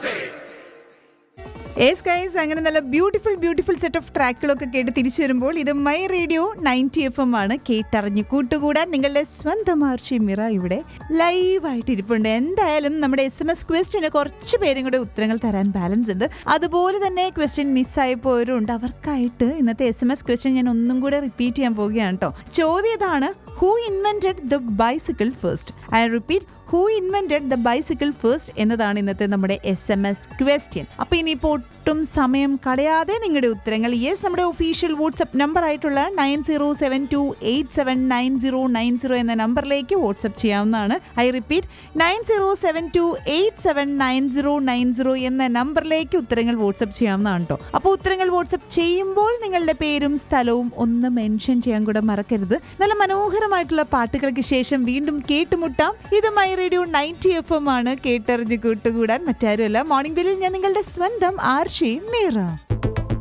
Yes guys, അങ്ങനെ നല്ല beautiful set of ട്രാക്കുകളൊക്കെ കേട്ട് തിരിച്ചു വരുമ്പോൾ ഇത് മൈ റേഡിയോ 90 FM ആണ്. കേട്ടറിഞ്ഞ് കൂട്ടുകൂടാൻ നിങ്ങളുടെ സ്വന്തം ആർച്ചി മിറ ഇവിടെ ലൈവായിട്ട് ഇരിപ്പുണ്ട്. എന്തായാലും നമ്മുടെ SMS ക്വസ്റ്റ്യന് കുറച്ച് പേരും കൂടെ ഉത്തരങ്ങൾ തരാൻ ബാലൻസ് ഉണ്ട്. അതുപോലെ തന്നെ ക്വസ്റ്റ്യൻ മിസ്സായി പോയവരുണ്ട്. അവർക്കായിട്ട് ഇന്നത്തെ SMS ക്വസ്റ്റ്യൻ ഞാൻ ഒന്നും കൂടെ റിപ്പീറ്റ് ചെയ്യാൻ പോവുകയാണ് കേട്ടോ. ചോദ്യം ഇതാണ്: Who invented the bicycle first? I repeat, who invented the bicycle first എന്നതാണ് ഇന്നത്തെ നമ്മുടെ SMS ക്വസ്റ്റ്യൻ. അപ്പോൾ ഇനിയിപ്പോൾ ഒട്ടും സമയം കളയാതെ നിങ്ങളുടെ ഉത്തരങ്ങൾ നമ്മുടെ ഒഫീഷ്യൽ വാട്സ്ആപ്പ് നമ്പർ ആയിട്ടുള്ള 9072879090 എന്ന നമ്പറിലേക്ക് വാട്സ്ആപ്പ് ചെയ്യാവുന്നതാണ്. ഐ റിപ്പീറ്റ്, 9072879090 എന്ന നമ്പറിലേക്ക് ഉത്തരങ്ങൾ വാട്സ്ആപ്പ് ചെയ്യാവുന്നതാണ് കേട്ടോ. അപ്പോൾ ഉത്തരങ്ങൾ വാട്സ്ആപ്പ് ചെയ്യുമ്പോൾ നിങ്ങളുടെ പേരും സ്ഥലവും ഒന്ന് മെൻഷൻ ചെയ്യാൻ കൂടെ മറക്കരുത്. നല്ല മനോഹരമായിട്ടുള്ള പാട്ടുകൾക്ക് ശേഷം വീണ്ടും കേട്ടുമുട്ടാം. ഇത് മൈ റേഡിയോ 90 FM ആണ്. കേട്ടറിഞ്ഞ് കൂട്ടുകൂടാൻ മറ്റാരുമല്ല, മോർണിംഗ് ബെല്ലിൽ ഞാൻ നിങ്ങളുടെ സ്വന്തം ആർഷി മീറ.